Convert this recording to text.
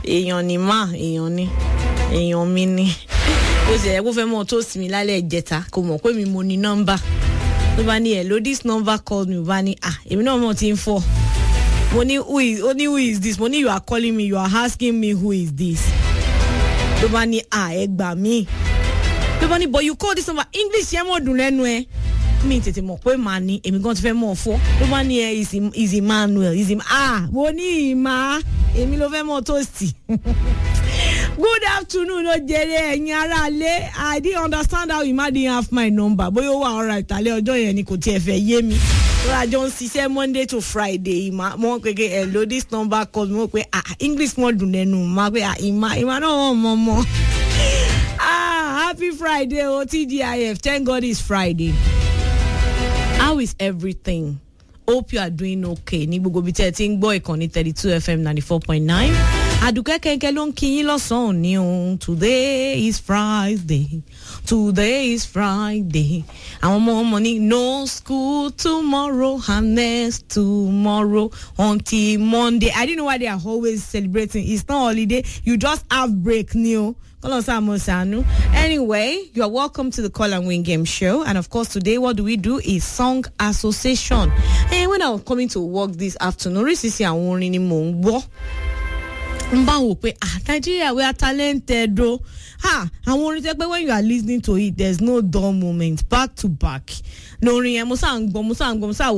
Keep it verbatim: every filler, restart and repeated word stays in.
èèyàn ni ma èèyàn ni èèyàn mi ni ó ṣe ẹ kó fẹ́ mọ̀ tó sí mi lálẹ́ ìjẹta kò mọ̀ pé mi mo ní nọ́mbà tó bá ní hello this number called me bá ní ah èmi náà mọ̀ tí ń fọ́ mo ní who is only who is this mo ní you are calling me you are asking me who is this tó bá ní ah ẹ gbà mí tó bá ní but you call this number English yẹn mọ̀ dùn lẹ́nu ẹ mi tètè mọ̀ pé màá ní èmi gan ti fẹ́ mọ̀ fọ́ tó bá ní ẹ is Emmanuel is him ah mo ní ìmá èmi ló fẹ́ mọ̀ tó sí. Good afternoon, Ojere ẹ̀yin ará ilé. I didn't understand how Emma didn't have my number. Boy, ó wà alright alẹ́ ọjọ́ yẹn ni kò tiẹ̀ fẹ́ yé mi. So I just ṣiṣẹ́ Monday to Friday. Emma mo pe ke hello this number call mo pe ah English mo dùn lẹ́nu ma pe ah Emma Emma no mo mo. Ah happy Friday o T G I F. Thank God it's Friday. How is everything? Hope you are doing okay. Ní gbogbo bí tẹ́ ti ń gbọ́ ìkànnì thirty-two F M ninety-four point nine. Àdùkẹ́ kẹ̀kẹ́ ló ń kí yín lọ́sàn-án ní o. Today is Friday. Today is Friday. Àwọn ọmọ ọmọ ní no school tomorrow and next tomorrow until Monday. I didn't know why they are always celebrating. It's not holiday. You just have break ní o. Anyway, you are welcome to the Call and Win Game Show. And of course, today, what do we do is Song Association. And when I was coming to work this afternoon, Risisi and Warren in Mongbo. Ah, Nigeria, we are talented, though. Ha, and when you are listening to it, there's no dull moment. Back to back. No,